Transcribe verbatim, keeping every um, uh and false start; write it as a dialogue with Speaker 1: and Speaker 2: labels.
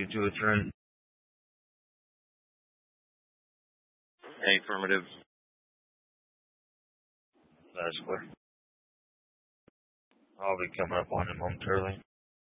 Speaker 1: to a turn. Affirmative. That's clear. I'll be coming up on him momentarily.